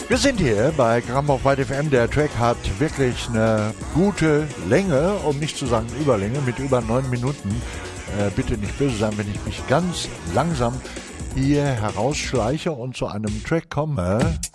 Wir sind hier bei Gramm auf White FM. Der Track hat wirklich eine gute Länge, um nicht zu sagen Überlänge, mit über 9 Minuten. Bitte nicht böse sein, wenn ich mich ganz langsam hier herausschleiche und zu einem Track komme.